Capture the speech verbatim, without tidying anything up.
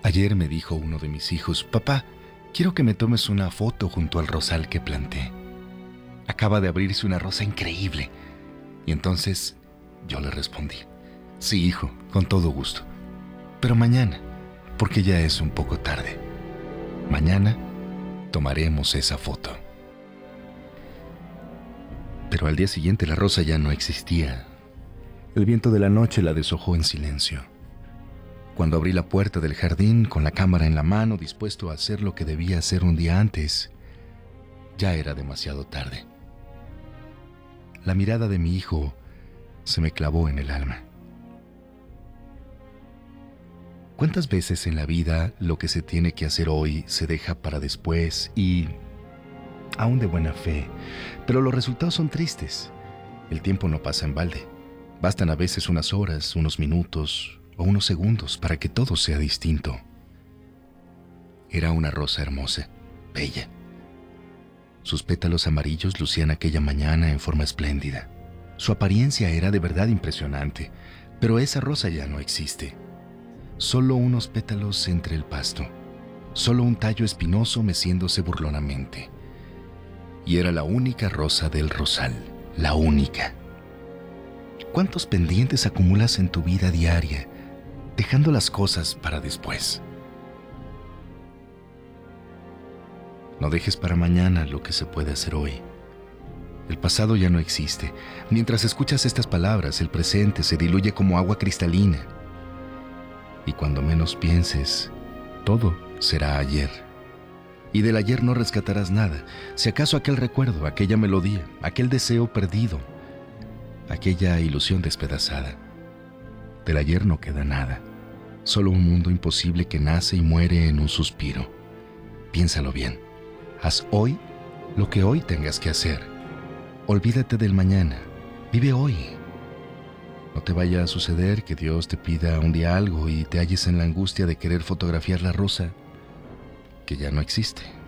Ayer me dijo uno de mis hijos: papá, quiero que me tomes una foto junto al rosal que planté. Acaba de abrirse una rosa increíble. Y entonces yo le respondí: sí, hijo, con todo gusto. Pero mañana, porque ya es un poco tarde. Mañana tomaremos esa foto. Pero al día siguiente la rosa ya no existía. El viento de la noche la deshojó en silencio. Cuando abrí la puerta del jardín con la cámara en la mano, dispuesto a hacer lo que debía hacer un día antes, ya era demasiado tarde. La mirada de mi hijo se me clavó en el alma. ¿Cuántas veces en la vida lo que se tiene que hacer hoy se deja para después y, aún de buena fe, pero los resultados son tristes? El tiempo no pasa en balde. Bastan a veces unas horas, unos minutos o unos segundos para que todo sea distinto. Era una rosa hermosa, bella. Sus pétalos amarillos lucían aquella mañana en forma espléndida. Su apariencia era de verdad impresionante, pero esa rosa ya no existe. Solo unos pétalos entre el pasto, solo un tallo espinoso meciéndose burlonamente. Y era la única rosa del rosal, la única. ¿Cuántos pendientes acumulas en tu vida diaria, dejando las cosas para después? No dejes para mañana lo que se puede hacer hoy. El pasado ya no existe. Mientras escuchas estas palabras, el presente se diluye como agua cristalina. Y cuando menos pienses, todo será ayer. Y del ayer no rescatarás nada, si acaso aquel recuerdo, aquella melodía, aquel deseo perdido, aquella ilusión despedazada. Del ayer no queda nada, solo un mundo imposible que nace y muere en un suspiro. Piénsalo bien. Haz hoy lo que hoy tengas que hacer. Olvídate del mañana. Vive hoy. No te vaya a suceder que Dios te pida un día algo y te halles en la angustia de querer fotografiar la rosa que ya no existe.